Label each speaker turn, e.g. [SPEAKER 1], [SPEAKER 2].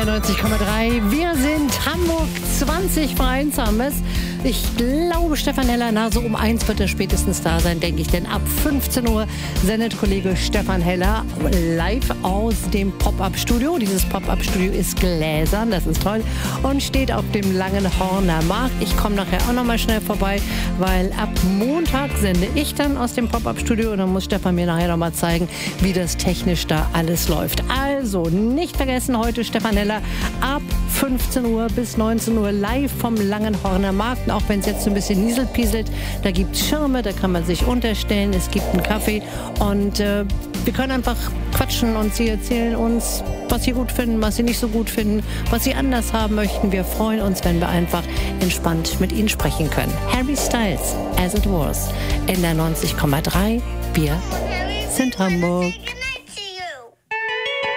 [SPEAKER 1] der 90,3. Wir sind Hamburg 20 vor 1 haben wir es. Ich glaube, Stefan Heller, so um 1 wird er spätestens da sein, denke ich. Denn ab 15 Uhr sendet Kollege Stefan Heller live aus dem Pop-Up-Studio. Dieses Pop-Up-Studio ist gläsern, das ist toll. Und steht auf dem Langenhorner Markt. Ich komme nachher auch noch mal schnell vorbei, weil ab Montag sende ich dann aus dem Pop-Up-Studio. Und dann muss Stefan mir nachher noch mal zeigen, wie das technisch da alles läuft. Also, nicht vergessen, heute Stefan Heller ab 15 Uhr bis 19 Uhr live vom Langenhorner Markt. Auch wenn es jetzt so ein bisschen nieselpieselt, da gibt es Schirme, da kann man sich unterstellen, es gibt einen Kaffee und wir können einfach quatschen und Sie erzählen uns, was Sie gut finden, was Sie nicht so gut finden, was Sie anders haben möchten. Wir freuen uns, wenn wir einfach entspannt mit Ihnen sprechen können. Harry Styles, As It Was, in der 90,3. Wir sind Hamburg.